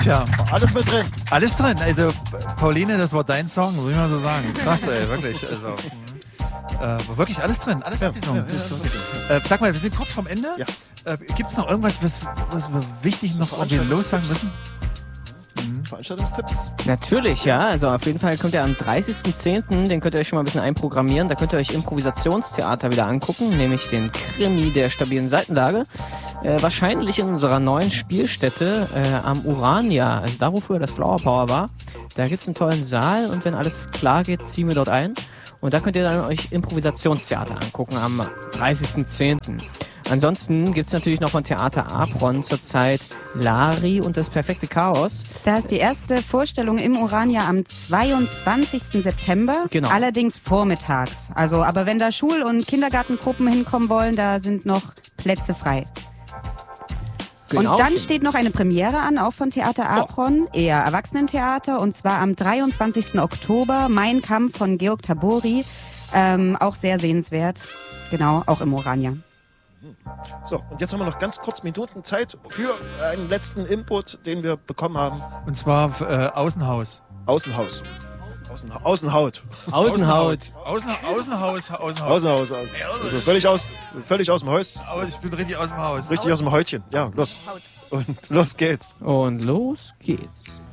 ja. Alles mit drin. Alles drin. Also, Pauline, das war dein Song, muss ich mal so sagen. Krass, ey, wirklich. Also, wirklich alles drin. Alles mitgesungen. Sag mal, wir sind kurz vorm Ende. Ja. Gibt es noch irgendwas, was wir wichtig noch irgendwie lossagen müssen? Veranstaltungstipps? Natürlich, ja. Also auf jeden Fall kommt ihr am 30.10., den könnt ihr euch schon mal ein bisschen einprogrammieren. Da könnt ihr euch Improvisationstheater wieder angucken, nämlich den Krimi der stabilen Seitenlage. Wahrscheinlich in unserer neuen Spielstätte am Urania, also da, wo früher das Flower Power war. Da gibt es einen tollen Saal und wenn alles klar geht, ziehen wir dort ein. Und da könnt ihr dann euch Improvisationstheater angucken am 30.10. Ansonsten gibt es natürlich noch von Theater Apron zurzeit Lari und das perfekte Chaos. Da ist die erste Vorstellung im Urania am 22. September, Genau. Allerdings vormittags. Also, aber wenn da Schul- und Kindergartengruppen hinkommen wollen, da sind noch Plätze frei. Genau. Und dann steht noch eine Premiere an, auch von Theater Apron, eher Erwachsenentheater, und zwar am 23. Oktober, Mein Kampf von Georg Tabori, auch sehr sehenswert, genau, auch im Urania. So, und jetzt haben wir noch ganz kurz Minuten Zeit für einen letzten Input, den wir bekommen haben. Und zwar Außenhaus. Außenhaus. Außenhaut. Außenhaut. Außenhaus. Außenhaus. Also völlig aus dem Haus. Ich bin richtig aus dem Haus. Richtig aus dem Häutchen. Ja, los. Und los geht's. Und los geht's.